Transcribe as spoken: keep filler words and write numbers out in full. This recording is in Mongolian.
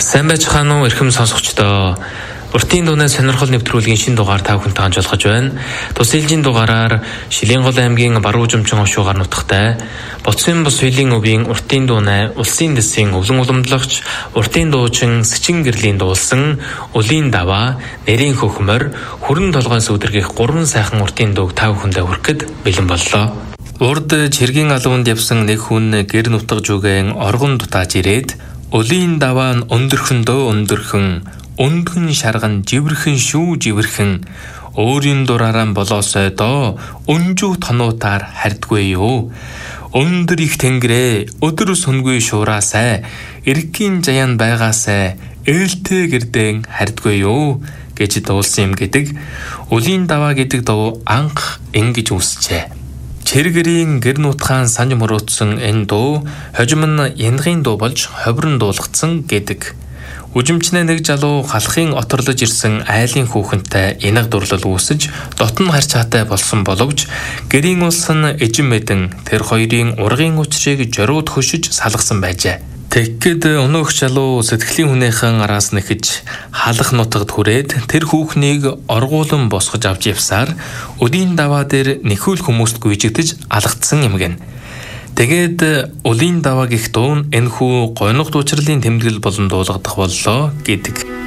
Сайн байцгаана уу эрхэм сонсогчдоо. Уртын дууны сонирхол нэвтрүүлгийн шинэ дугаар та бүхэнтэй хамт олгож байна. Тус ээлжийн дугаараар Шилэнгол аймгийн Баруужимчин хошуугаар нутагтай Боцсон бус соёлын өвийн уртын дууны улсын дэсийн өвлөн уламжлагч уртын дуучин Сэчин гэрлийн дуулсан Улын даваа, Нэрийн хөхмөр, Хүрэн толгойс өдөргөх гурван сайхан уртын дууг та бүхэндээ хүргэхэд бэлэн боллоо. Урд чиргийн алуунд явсан нэг хүн гэр нутаг жүгэн оргон дутааж ирээд Улын даваа нь өндөрхөндөө өндөрхөн, өндгөн шарган живэрхэн шүү живэрхэн, өөрийн дураараа болоосой доо, өнжүү тонуутаар хардгүй юу. Өндөр их тэнгэрээ, өдөр сүнгүй шуураасай, эргийн заяан байгаасай, ээлтэй гэрдэн хардгүй юу гэж дуулсан юм гэдэг. Улын даваа гэдэг дуу анх ингэж үсчээ. Чиргэрийн гэр нутгаан санж мөрөөдсөн энэ дуу хожим нь янгийн дуу болж ховрон дуулгдсан гэдэг. Үжимчнээ нэг залуу халахын оторлож ирсэн айлын хүүхэнтэй инаг дурлал үүсэж дотн харьцаатай болсон боловч гэрийн улс нь эжин мэдэн тэр хоёрын ургын учрыг жорууд хөшиж салгасан байжээ. Тэгэхэд өнөөх залуу сэтгэлийн хүнийхэн араас нэхэж халах нутагт хүрээд тэр хүүхнийг оргуулан босгож авч явсаар Улын даваа дээр нэхүүл хүмүүст гүйжигдэж алгадсан юм гэн. Тэгээд Улын даваа гэх дуу нь энэхүү гонхт учрлын тэмдэглэл болон дуулагдах боллоо гэдэг.